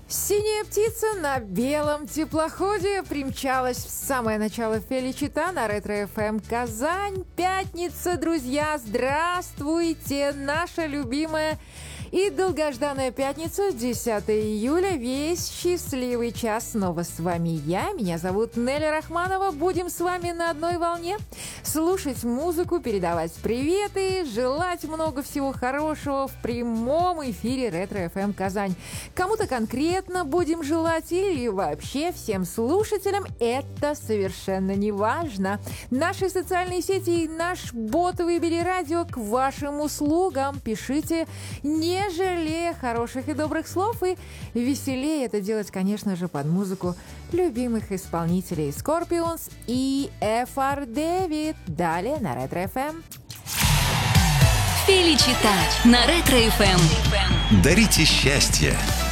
Синяя птица на белом теплоходе примчалась в самое начало Феличита на Ретро-ФМ Казань. Пятница, друзья, здравствуйте! Наша любимая и долгожданная пятница, 10 июля. Весь счастливый час снова с вами я. Меня зовут Неля Рахманова. Будем с вами на одной волне. Слушать музыку, передавать приветы, желать много всего хорошего в прямом эфире Ретро-ФМ Казань. Кому-то конкретно будем желать или вообще всем слушателям, это совершенно не важно. Наши социальные сети и наш бот «Выбери радио» к вашим услугам. Пишите, не жалея хороших и добрых слов, и веселее это делать, конечно же, под музыку любимых исполнителей Scorpions и FR David. Далее на Ретро-ФМ. Феличита на Ретро-ФМ. Дарите счастье,